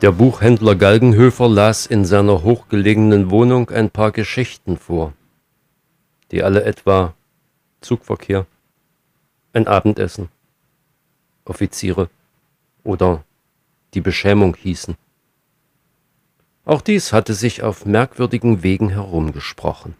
Der Buchhändler Galgenhöfer las in seiner hochgelegenen Wohnung ein paar Geschichten vor, die alle etwa Zugverkehr, ein Abendessen, Offiziere oder die Beschämung hießen. Auch dies hatte sich auf merkwürdigen Wegen herumgesprochen.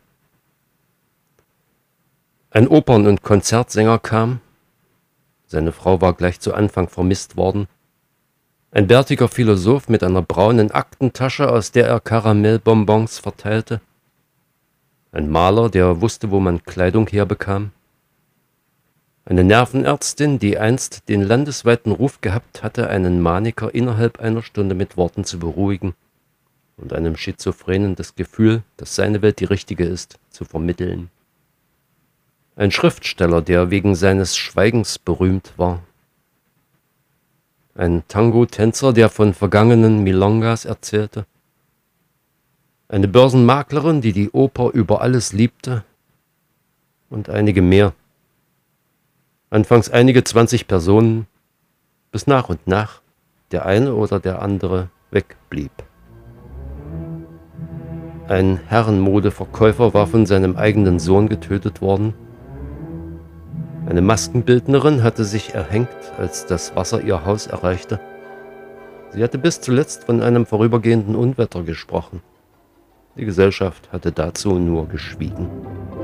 Ein Opern- und Konzertsänger kam, seine Frau war gleich zu Anfang vermisst worden, ein bärtiger Philosoph mit einer braunen Aktentasche, aus der er Karamellbonbons verteilte, ein Maler, der wusste, wo man Kleidung herbekam, eine Nervenärztin, die einst den landesweiten Ruf gehabt hatte, einen Maniker innerhalb einer Stunde mit Worten zu beruhigen und einem Schizophrenen das Gefühl, dass seine Welt die richtige ist, zu vermitteln. Ein Schriftsteller, der wegen seines Schweigens berühmt war. Ein Tango-Tänzer, der von vergangenen Milongas erzählte. Eine Börsenmaklerin, die die Oper über alles liebte. Und einige mehr. Anfangs einige 20 Personen, bis nach und nach der eine oder der andere wegblieb. Ein Herrenmodeverkäufer war von seinem eigenen Sohn getötet worden. Eine Maskenbildnerin hatte sich erhängt, als das Wasser ihr Haus erreichte. Sie hatte bis zuletzt von einem vorübergehenden Unwetter gesprochen. Die Gesellschaft hatte dazu nur geschwiegen.